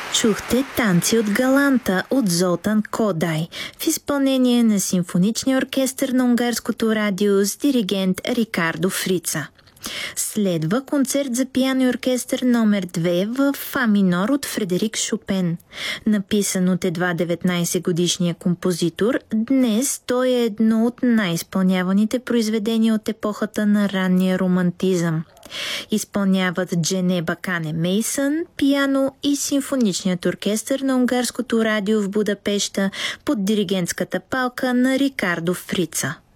Чухте танци от Галанта от Золтан Кодай в изпълнение на симфоничния оркестър на Унгарското радио с диригент Рикардо Фрица. Следва концерт за пиано и оркестър номер 2 в фа минор от Фредерик Шопен. Написан от едва 19-годишния композитор, днес той е едно от най-изпълняваните произведения от епохата на ранния романтизъм. Изпълняват Дженеба Кане Мейсън, пиано и симфоничният оркестър на Унгарското радио в Будапеща под диригентската палка на Рикардо Фрица.